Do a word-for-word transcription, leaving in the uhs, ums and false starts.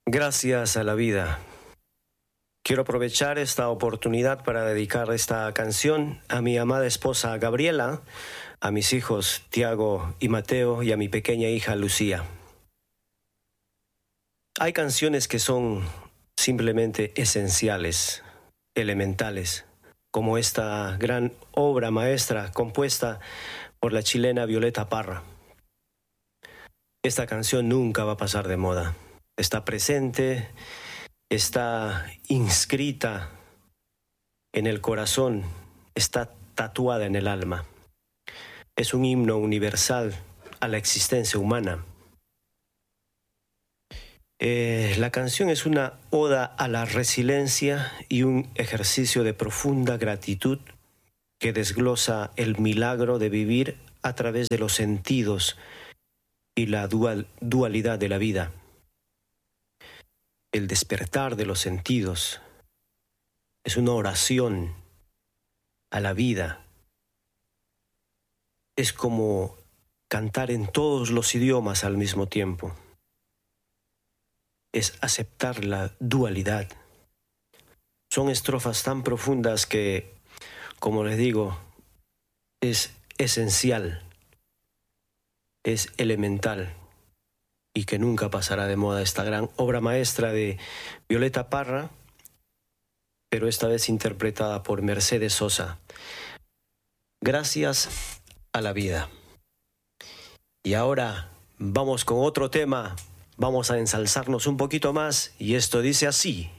Gracias a la vida. Quiero aprovechar esta oportunidad para dedicar esta canción a mi amada esposa Gabriela, a mis hijos Tiago y Mateo y a mi pequeña hija Lucía. Hay canciones que son simplemente esenciales, elementales, como esta gran obra maestra compuesta por la chilena Violeta Parra. Esta canción nunca va a pasar de moda. Está presente, está inscrita en el corazón, está tatuada en el alma. Es un himno universal a la existencia humana. Eh, la canción es una oda a la resiliencia y un ejercicio de profunda gratitud que desglosa el milagro de vivir a través de los sentidos y la dual, dualidad de la vida. El despertar de los sentidos es una oración a la vida. Es como cantar en todos los idiomas al mismo tiempo. Es aceptar la dualidad. Son estrofas tan profundas que, como les digo, es esencial, es elemental y que nunca pasará de moda esta gran obra maestra de Violeta Parra, pero esta vez interpretada por Mercedes Sosa. Gracias a la vida. Y ahora vamos con otro tema, vamos a ensalzarnos un poquito más y esto dice así.